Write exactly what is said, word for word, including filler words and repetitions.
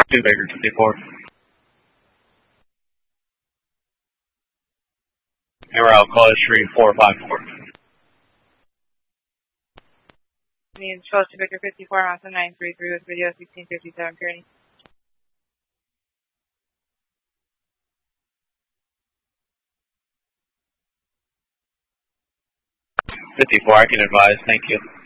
two Baker fifty-four. You're out, call history four five four. Need Chelsea Baker fifty-four, Mountain nine three three with video sixteen fifty-seven, Kearney. fifty-four, I can advise, thank you.